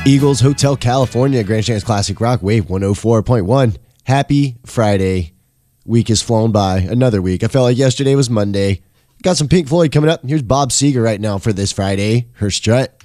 Eagles Hotel California, Grand Chance Classic Rock, Wave 104.1. Happy Friday. Week has flown by. Another week. I felt like yesterday was Monday. Got some Pink Floyd coming up. Here's Bob Seger right now for this Friday. Her strut.